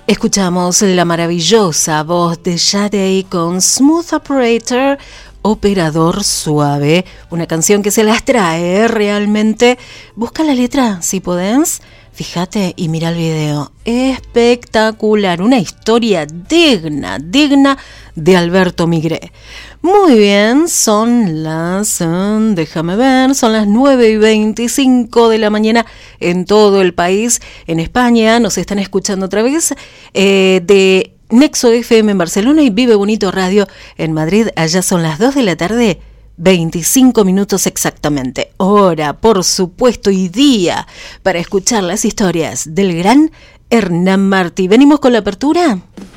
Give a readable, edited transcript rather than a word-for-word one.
Escuchamos la maravillosa voz de Sade con Smooth Operator, operador suave, una canción que se las trae realmente. Busca la letra si podés, fíjate y mira el video. Espectacular, una historia digna de Alberto Migré. Muy bien, son las 9:25 de la mañana en todo el país. En España nos están escuchando otra vez de Nexo FM en Barcelona y Vive Bonito Radio en Madrid. Allá son las 2 de la tarde, 25 minutos exactamente. Hora, por supuesto, y día para escuchar las historias del gran Hernán Martí. ¿Venimos con la apertura?